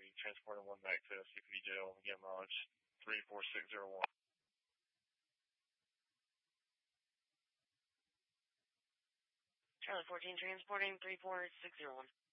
transporting one back to CPD jail. Again, mileage 34601. Charlie 14 transporting 34601.